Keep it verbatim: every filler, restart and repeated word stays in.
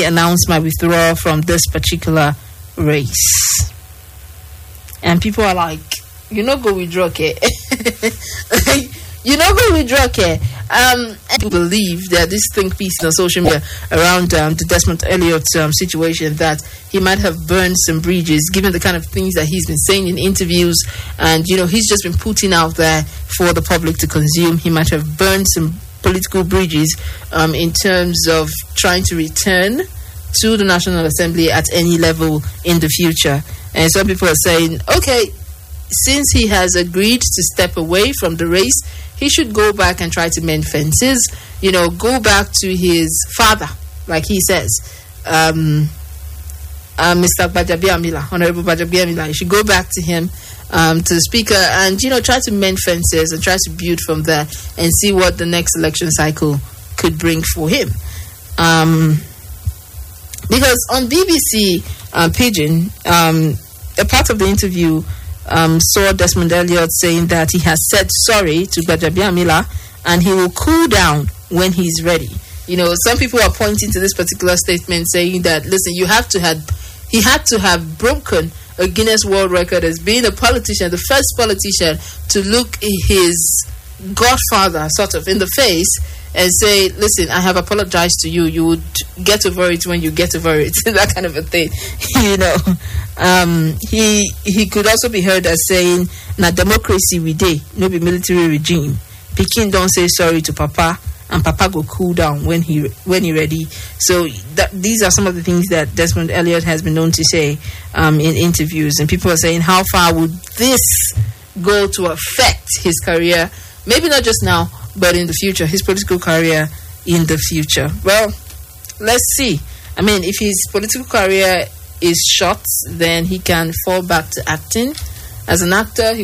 announce my withdrawal from this particular race. And people are like, you know, go withdraw, okay? You know, go withdraw, okay? Um, I believe that this think piece on social media around um, the Desmond Elliot um, situation, that he might have burned some bridges, given the kind of things that he's been saying in interviews, and you know, he's just been putting out there for the public to consume. He might have burned some political bridges um, in terms of trying to return to the National Assembly at any level in the future. And some people are saying, okay, since he has agreed to step away from the race, he should go back and try to mend fences, you know, go back to his father, like he says, um, uh, Mister Gbajabiamila, Honorable Gbajabiamila. He should go back to him, um, to the speaker, and, you know, try to mend fences and try to build from there and see what the next election cycle could bring for him. Um, because on B B C uh, Pidgin, um, a part of the interview Um, saw Desmond Elliot saying that he has said sorry to Gbajabiamila and he will cool down when he's ready. You know, some people are pointing to this particular statement saying that, listen, you have to have, he had to have broken a Guinness World Record as being a politician, the first politician to look his godfather sort of in the face and say, listen, I have apologized to you. You would get over it when you get over it. That kind of a thing. You know, um, he he could also be heard as saying, na democracy we dey, no be military regime. Pikin don't say sorry to Papa, and Papa go cool down when he when he ready. So that, these are some of the things that Desmond Elliot has been known to say um, in interviews. And people are saying, how far would this go to affect his career? Maybe not just now, but in the future, his political career in the future. Well, let's see. I mean, if his political career is short, then he can fall back to acting. As an actor, he